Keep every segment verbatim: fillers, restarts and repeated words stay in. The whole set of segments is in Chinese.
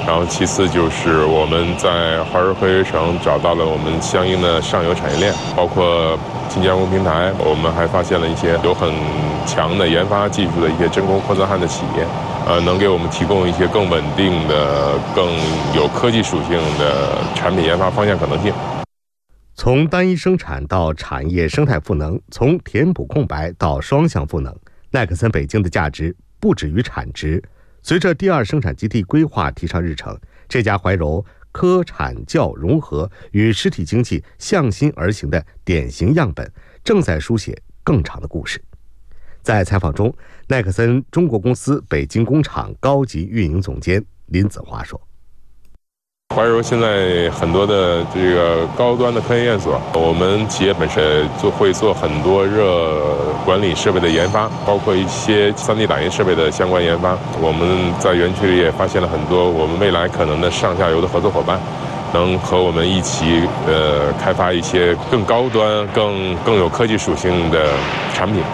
然后其次就是我们在怀柔科学城找到了我们相应的上游产业链，包括轻加工平台，我们还发现了一些有很强的研发技术的一些真空扩散焊的企业，呃，能给我们提供一些更稳定的、更有科技属性的产品研发方向可能性。 从单一生产到产业生态赋能，从填补空白到双向赋能，奈克森北京的价值不止于产值。随着第二生产基地规划提上日程，这家怀柔科产教融合与实体经济向心而行的典型样本，正在书写更长的故事。在采访中，奈克森中国公司北京工厂高级运营总监林子华说： 怀柔现在很多的这个高端的科研院所，我们企业本身做会做很多热管理设备的研发，包括一些 三 D 打印设备的相关研发。我们在园区里也发现了很多我们未来可能的上下游的合作伙伴，能和我们一起呃开发一些更高端、更更有科技属性的产品。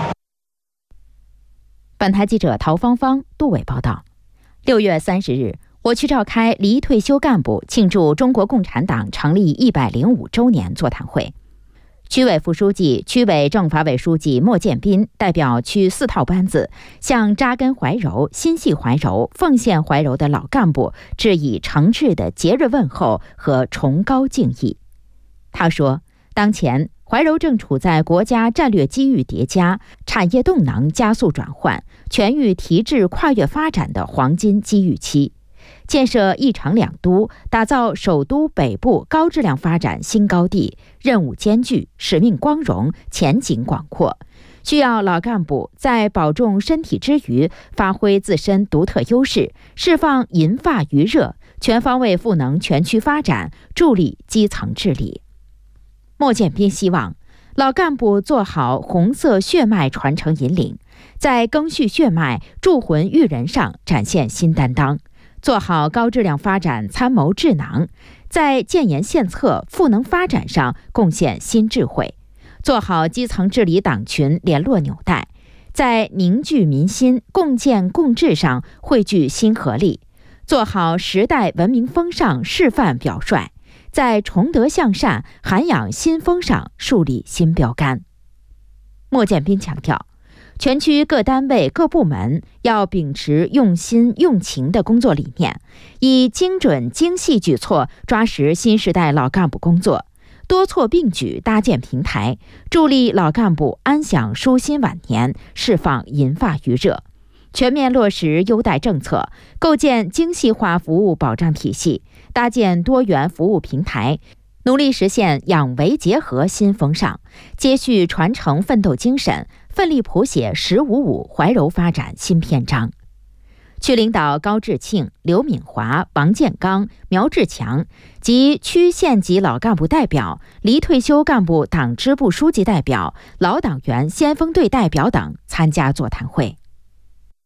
本台记者陶芳芳、杜伟报道。六月三十日。我区召开离退休干部庆祝中国共产党成立一百零五周年座谈会。区委副书记、区委政法委书记莫建斌代表区四套班子，向扎根怀柔、心系怀柔、奉献怀柔的老干部致以诚挚的节日问候和崇高敬意。他说，当前怀柔正处在国家战略机遇叠加、产业动能加速转换、全域提质跨越发展的黄金机遇期。建设一城两都，打造首都北部高质量发展新高地，任务艰巨，使命光荣，前景广阔。需要老干部在保重身体之余，发挥自身独特优势，释放银发余热，全方位赋能全区发展，助力基层治理。莫建斌希望老干部做好红色血脉传承引领，在赓续血脉、铸魂育人上展现新担当。做好高质量发展参谋智囊，在建言献策、赋能发展上贡献新智慧；做好基层治理党群联络纽带，在凝聚民心、共建共治上汇聚新合力；做好时代文明风尚示范表率，在崇德向善、涵养新风上树立新标杆。莫建斌强调，全区各单位各部门要秉持用心用情的工作理念，以精准精细举措抓实新时代老干部工作，多措并举搭建平台，助力老干部安享舒心晚年，释放银发余热。全面落实优待政策，构建精细化服务保障体系，搭建多元服务平台，努力实现养维结合新风尚，接续传承奋斗精神，奋力谱写“十五五”怀柔发展新篇章。区领导高志庆、刘敏华、王建刚、苗志强及区县级老干部代表、离退休干部党支部书记代表、老党员先锋队代表等参加座谈会。